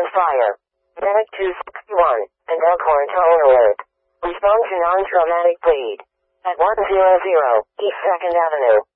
Elkhorn Fire. Medic 261 and Elkhorn Tone Alert. Respond to non-traumatic bleed at 100 East 2nd Avenue.